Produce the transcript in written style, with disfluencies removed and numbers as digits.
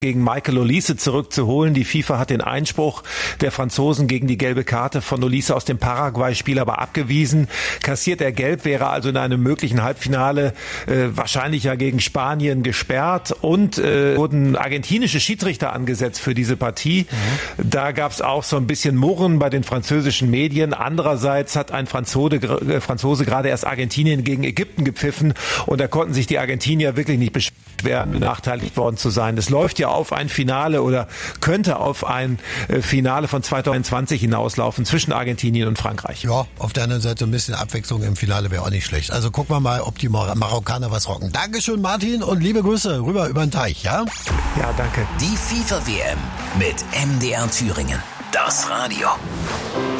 gegen Michael Olise zurückzuholen. Die FIFA hat den Einspruch der Franzosen gegen die gelbe Karte von Olise aus dem Paraguay-Spiel aber abgewiesen. Kassiert er gelb, wäre also in einem möglichen Halbfinale wahrscheinlich ja gegen Spanien gesperrt. Und wurden argentinische Schiedsrichter angesetzt für diese Partie. Da gab es auch so ein bisschen Murren bei den französischen Medien. Andererseits hat ein Franzose gerade erst Argentinien gegen Ägypten gepfiffen und da konnten sich die Argentinier wirklich nicht beschweren, benachteiligt worden zu sein. Es läuft ja auf ein Finale oder könnte auf ein Finale von 2020 hinauslaufen zwischen Argentinien und Frankreich. Ja, auf der anderen Seite ein bisschen Abwechslung im Finale wäre auch nicht schlecht. Also gucken wir mal, ob die Marokkaner was rocken. Dankeschön, Martin, und liebe Grüße rüber über den Teich, ja? Ja, danke. Die FIFA-WM mit MDR Thüringen. Das Radio.